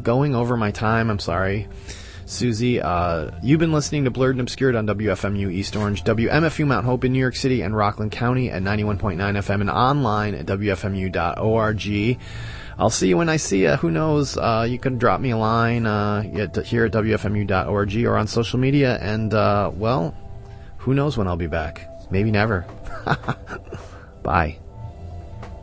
going over my time. I'm sorry. Susie, you've been listening to Blurred and Obscured on WFMU East Orange, WMFU Mount Hope in New York City and Rockland County at 91.9 FM and online at WFMU.org. I'll see you when I see you. Who knows? You can drop me a line here at WFMU.org or on social media. And, well, who knows when I'll be back? Maybe never. Bye.